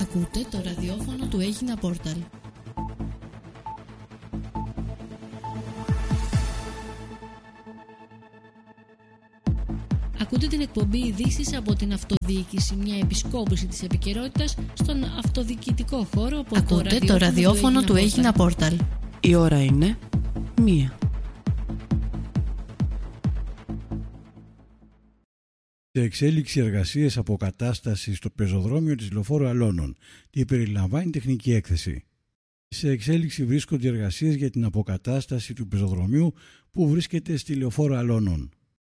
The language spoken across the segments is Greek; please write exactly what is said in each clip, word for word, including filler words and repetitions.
Ακούτε το ραδιόφωνο του Έγινα Πόρταλ. Ακούτε την εκπομπή Ειδήσεις από την Αυτοδιοίκηση, μια επισκόπηση της επικαιρότητας στον αυτοδιοικητικό χώρο από Ακούτε το ραδιόφωνο, το ραδιόφωνο του Έγινα Πόρταλ. Η ώρα είναι μία. Σε εξέλιξη εργασίες αποκατάστασης στο πεζοδρόμιο της Λεωφόρου Αλώνων. Τι περιλαμβάνει τεχνική έκθεση. Σε εξέλιξη βρίσκονται εργασίες για την αποκατάσταση του πεζοδρομίου που βρίσκεται στη Λεωφόρο Αλώνων.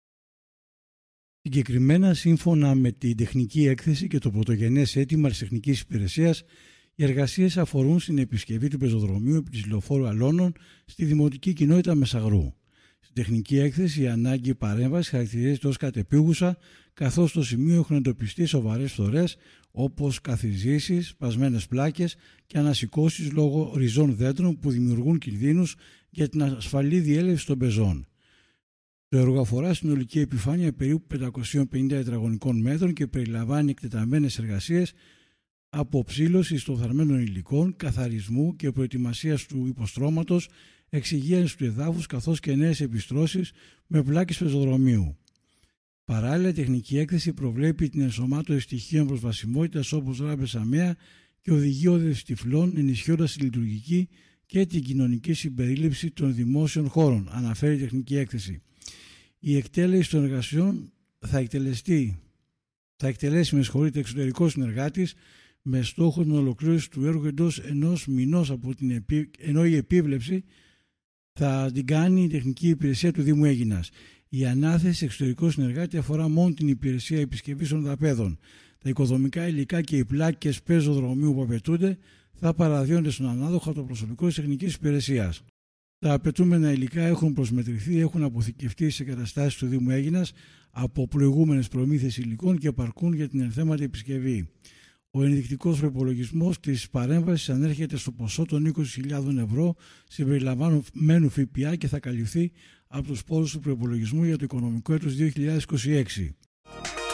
Συγκεκριμένα, σύμφωνα με την τεχνική έκθεση και το πρωτογενές αίτημα της τεχνικής υπηρεσίας, οι εργασίες αφορούν στην επισκευή του πεζοδρομίου επί της Λεωφόρου Αλώνων στη Δημοτική Κοινότητα Μεσαγρού. Στην τεχνική έκθεση, η ανάγκη παρέμβασης χαρακτηρίζεται ως κατεπίγουσα, καθώς στο σημείο έχουν εντοπιστεί σοβαρές φθορές όπως καθιζήσεις, σπασμένες πλάκες και ανασηκώσεις λόγω ριζών δέντρων που δημιουργούν κινδύνους για την ασφαλή διέλευση των πεζών. Το έργο αφορά συνολική επιφάνεια περίπου πεντακόσια πενήντα τετραγωνικών μέτρων και περιλαμβάνει εκτεταμένες εργασίες αποψήλωσης των θαρμένων υλικών, καθαρισμού και προετοιμασίας του υποστρώματος, εξυγίανση του εδάφους καθώς και νέες επιστρώσεις με πλάκες πεζοδρομίου. Παράλληλα, η τεχνική έκθεση προβλέπει την ενσωμάτωση στοιχείων προσβασιμότητας όπως ράμπες αμαία και οδηγία όδευσης τυφλών, ενισχύοντας τη λειτουργική και την κοινωνική συμπερίληψη των δημόσιων χώρων, αναφέρει η τεχνική έκθεση. Η εκτέλεση των εργασιών θα, εκτελεστεί, θα εκτελέσει με συγχωρείτε εξωτερικό συνεργάτης με στόχο την ολοκλήρωση του έργου εντός ενός μηνός από την επί... ενώ η επίβλεψη θα την κάνει η τεχνική υπηρεσία του Δήμου Αίγινας. Η ανάθεση εξωτερικού συνεργάτη αφορά μόνο την υπηρεσία επισκευής των δαπέδων. Τα οικοδομικά υλικά και οι πλάκες πεζοδρομίου που απαιτούνται θα παραδίδονται στον ανάδοχο από το προσωπικό της τεχνικής υπηρεσίας. Τα απαιτούμενα υλικά έχουν προσμετρηθεί, έχουν αποθηκευτεί σε εγκαταστάσεις του Δήμου Αίγινας από προηγούμενες προμήθειες υλικών και επαρκούν για την ενθέματη επισκευή. Ο ενδεικτικός προϋπολογισμός της παρέμβασης ανέρχεται στο ποσό των είκοσι χιλιάδες ευρώ συμπεριλαμβανομένου ΦΠΑ και θα καλυφθεί από τους πόρους του προϋπολογισμού για το οικονομικό έτος δύο χιλιάδες είκοσι έξι.